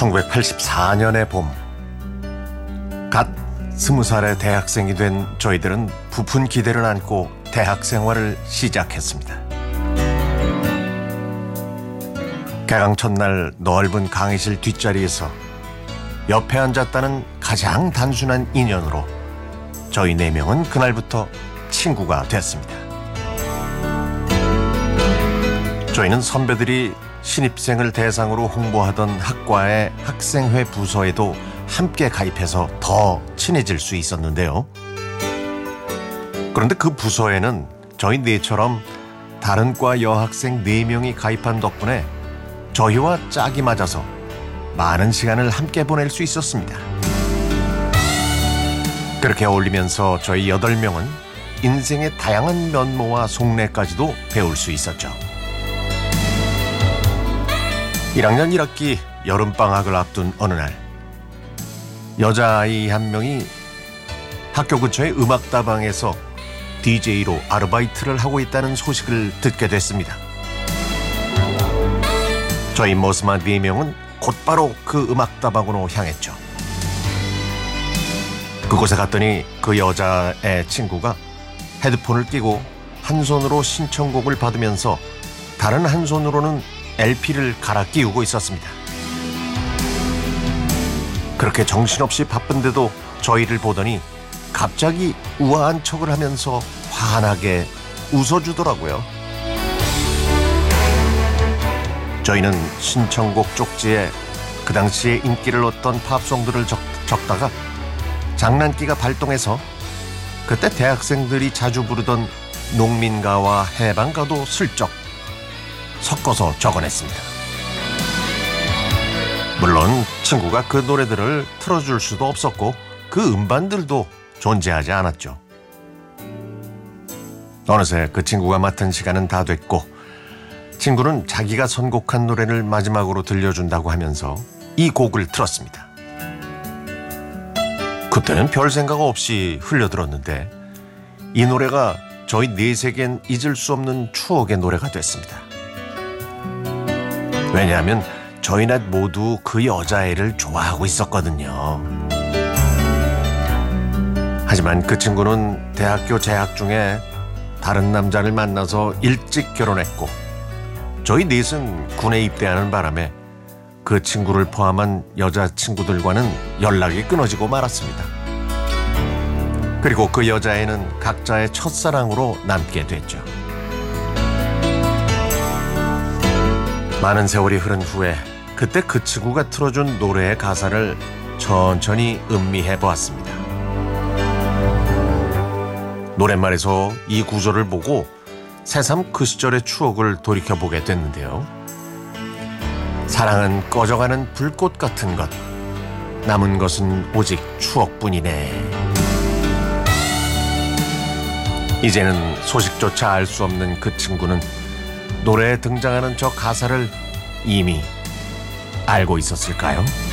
1984년의 봄, 갓 20살의 대학생이 된 저희들은 부푼 기대를 안고 대학 생활을 시작했습니다. 개강 첫날 넓은 강의실 뒷자리에서 옆에 앉았다는 가장 단순한 인연으로 저희 4명은 그날부터 친구가 됐습니다. 저희는 선배들이 신입생을 대상으로 홍보하던 학과의 학생회 부서에도 함께 가입해서 더 친해질 수 있었는데요. 그런데 그 부서에는 저희 넷처럼 다른 과 여학생 4명이 가입한 덕분에 저희와 짝이 맞아서 많은 시간을 함께 보낼 수 있었습니다. 그렇게 어울리면서 저희 8명은 인생의 다양한 면모와 속내까지도 배울 수 있었죠. 1학년 1학기 여름방학을 앞둔 어느 날, 여자아이 한 명이 학교 근처의 음악다방에서 DJ로 아르바이트를 하고 있다는 소식을 듣게 됐습니다. 저희 머스마 4명은 곧바로 그 음악다방으로 향했죠. 그곳에 갔더니 그 여자의 친구가 헤드폰을 끼고 한 손으로 신청곡을 받으면서 다른 한 손으로는 LP를 갈아 끼우고 있었습니다. 그렇게 정신없이 바쁜데도 저희를 보더니 갑자기 우아한 척을 하면서 환하게 웃어주더라고요. 저희는 신청곡 쪽지에 그 당시에 인기를 얻던 팝송들을 적다가 장난기가 발동해서 그때 대학생들이 자주 부르던 농민가와 해방가도 슬쩍 섞어서 적어냈습니다. 물론 친구가 그 노래들을 틀어줄 수도 없었고 그 음반들도 존재하지 않았죠. 어느새 그 친구가 맡은 시간은 다 됐고 친구는 자기가 선곡한 노래를 마지막으로 들려준다고 하면서 이 곡을 틀었습니다. 그때는 별 생각 없이 흘려들었는데 이 노래가 저희 넷에겐 잊을 수 없는 추억의 노래가 됐습니다. 왜냐하면 저희 넷 모두 그 여자애를 좋아하고 있었거든요. 하지만 그 친구는 대학교 재학 중에 다른 남자를 만나서 일찍 결혼했고 저희 넷은 군에 입대하는 바람에 그 친구를 포함한 여자친구들과는 연락이 끊어지고 말았습니다. 그리고 그 여자애는 각자의 첫사랑으로 남게 됐죠. 많은 세월이 흐른 후에 그때 그 친구가 틀어준 노래의 가사를 천천히 음미해 보았습니다. 노랫말에서 이 구절을 보고 새삼 그 시절의 추억을 돌이켜보게 됐는데요. 사랑은 꺼져가는 불꽃 같은 것, 남은 것은 오직 추억뿐이네. 이제는 소식조차 알 수 없는 그 친구는 노래에 등장하는 저 가사를 이미 알고 있었을까요?